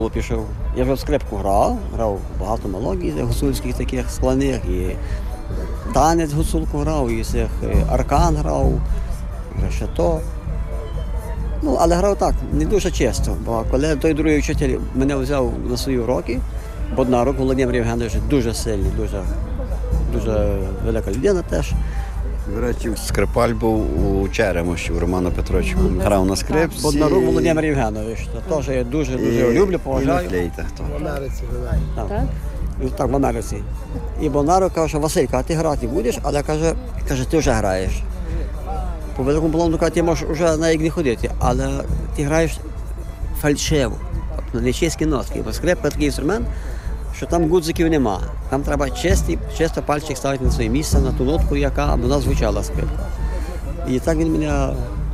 Пішов. Я вже в скрипку грав багато мелодій гуцульських таких складних, і танець гуцулку грав, і цих аркан грав, ще то. Ну, але грав так, не дуже часто, бо коли той другий вчитель мене взяв на свої уроки, Боднарук Володимир Євгенович дуже сильний, дуже велика людина теж. До речі, скрипаль був у Черемоші, у Романа Петровича. Грав на скрипці. Боднарук Володимир Євгенович, то теж я дуже люблю, поважаю. І на флейтах. В Америці грає. Так, в Америці. І Боднарук каже, Василька, а ти грати будеш? Але каже, ти вже граєш. По великому плану, каже, ти можеш вже навіть не ходити, але ти граєш фальшиво, тобто не чисті нотки. Бо скрипка такий інструмент, що там гудзиків нема. Там треба чисто пальчик ставити на своє місце, на ту нотку, яка вона звучала скрипка. І так він мене,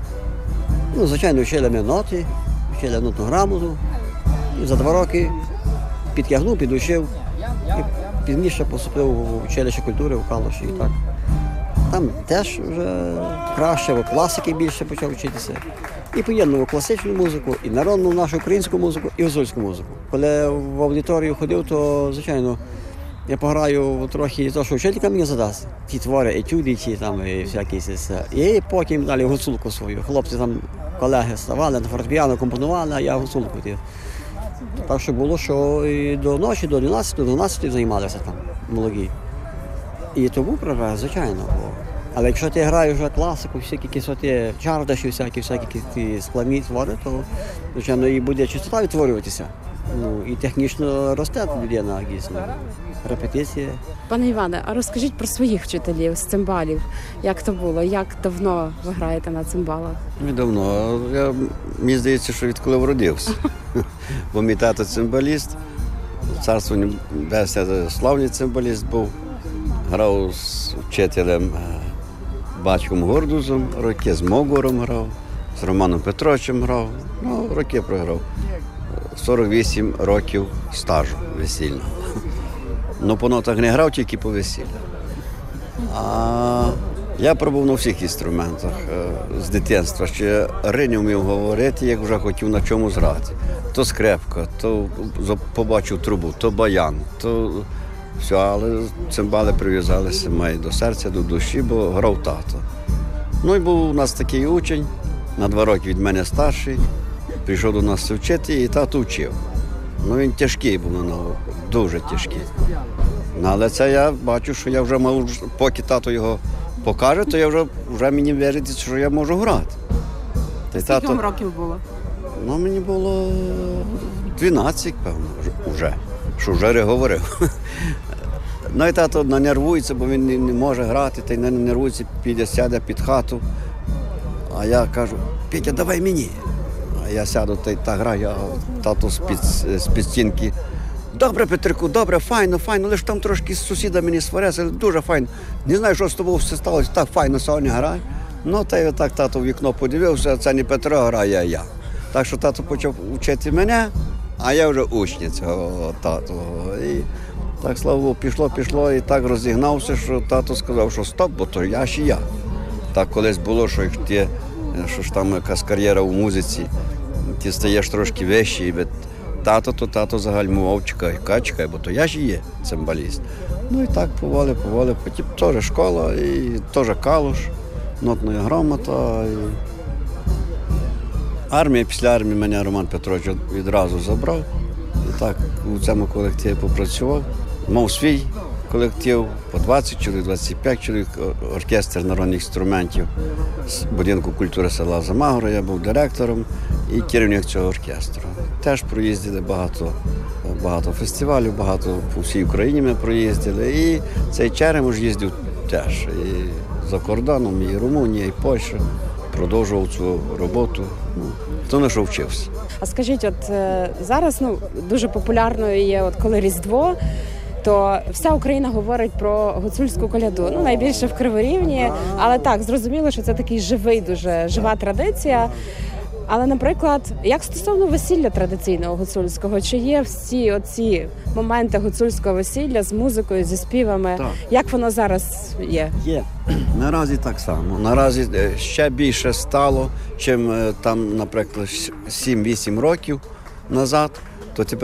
звичайно, вчили мене ноти, вчили нотну грамоту. І за 2 роки підтягнув, підучив. І пізніше поступив в училище культури в Калуші. І так. Там теж вже краще, бо класики більше почав вчитися. І поєднував класичну музику, і народну нашу українську музику, і гуцульську музику. Коли в аудиторію ходив, то, звичайно, я пограю трохи те, що вчителька мені задасть. Ті твори, етюди, ті там, і всякі. І потім далі гуцулку свою. Хлопці там, колеги ставали, на фортепіано компонували, а я гуцулку. Так що було, що і до ночі, до 12 займалися там молоді. І то був прогрес, звичайно. Але якщо ти граєш вже класику, всякі кислоти, чардаші, всякі ті складні твори, то, звичайно, і буде чистота відтворюватися. І технічно росте людина, дійсно. Репетиція. Пане Іване, а розкажіть про своїх вчителів з цимбалів. Як то було? Як давно ви граєте на цимбалах? Недавно. Мені здається, що відколи вродився. Бо мій тато цимбаліст, царство небесне, славний цимбаліст був. Грав з вчителем Батьком Гордузом, роки з Могором грав, з Романом Петровичем грав, роки програв. 48 років стажу весільного. По нотах не грав, тільки по весіллю. А я пробував на всіх інструментах з дитинства. Ще не вмів говорити, як вже хотів на чомусь грати. То скрепка, то побачив трубу, то баян, то все, але цимбали прив'язалися мої до серця, до душі, бо грав тато. І був у нас такий учень, на 2 роки від мене старший, прийшов до нас вчити, і тато вчив. Він тяжкий був на ногу, дуже тяжкий. Але це я бачу, що я вже можу, поки тато його покаже, то я вже мені вірить, що я можу грати. Скільки вам років було? Мені було 12, певно, вже, що вже говорив. І тато нервується, бо він не може грати, та й не нервується, піде, сяде під хату. А я кажу, Петя, давай мені. А я сяду та й та граю, а тато з-під стінки. Добре, Петрику, добре, файно, лише там трошки з сусіда мені сваряться, дуже файно. Не знаю, що з тобою все сталося, так файно сьогодні грає. Та й отак тато в вікно подивився, а це не Петро грає, а я. Так що тато почав вчити мене, а я вже учня цього тато. І так, слава Богу, пішло, і так розігнався, що тато сказав, що стоп, бо то я ж і я. Так колись було, що що ж там якась кар'єра у музиці, ти стаєш трошки вищий, і тато загальмував, чекай, бо то я ж і є цимбаліст. І так поволі, потім теж школа, і теж Калуш, нотна грамота. Армія, після армії мене Роман Петрович відразу забрав. І так у цьому колективі попрацював. Мав свій колектив, по 20 чоловік, 25 чоловік, оркестр народних інструментів з будинку культури села Замагора. Я був директором і керівник цього оркестру. Теж проїздили багато фестивалів, багато по всій Україні ми проїздили. І цей Черемош їздив теж і за кордоном, і Румунія, і Польща. Продовжував цю роботу, то на що вчився. А скажіть, зараз дуже популярною є, коли Різдво, то вся Україна говорить про гуцульську коляду. Найбільше в Криворівні, але так, зрозуміло, що це такий дуже жива традиція. Але, наприклад, як стосовно весілля традиційного гуцульського, чи є всі оці моменти гуцульського весілля з музикою, зі співами? Так. Як воно зараз є? Є. Наразі так само. Наразі ще більше стало, чим там, наприклад, 7-8 років назад, то тепер